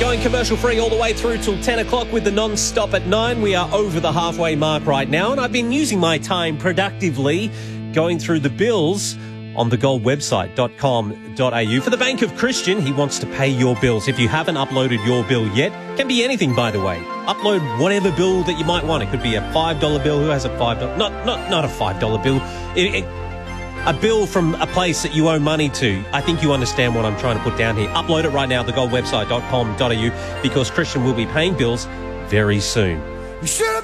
Going commercial free all the way through till 10 o'clock with the non-stop at 9. We are over the halfway mark right now, and I've been using my time productively going through the bills on thegoldwebsite.com.au. For the Bank of Christian, he wants to pay your bills. If you haven't uploaded your bill yet, can be anything, by the way. Upload whatever bill that you might want. It could be a $5 bill. Who has a $5? Not a $5 bill. A bill from a place that you owe money to. I think you understand what I'm trying to put down here. Upload it right now, thegoldwebsite.com.au, because Christian will be paying bills very soon.